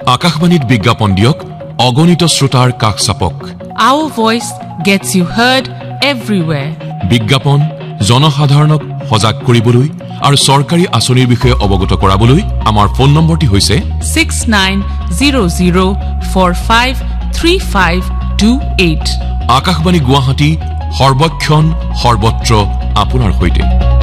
আকাশবাণীত বিজ্ঞাপন দিয়ক অগণিত শ্ৰোতাৰ কাষ চাপক Our voice gets you heard everywhere. বিজ্ঞাপন জনসাধাৰণক সজাগ কৰিবলৈ আৰু চৰকাৰী আঁচনিৰ বিষয়ে অৱগত কৰাবলৈ আমাৰ ফোন নম্বৰটি হৈছে 6900453528 আকাশবাণী গুৱাহাটী সৰ্বক্ষণ সৰ্বত্ৰ আপোনাৰ সৈতে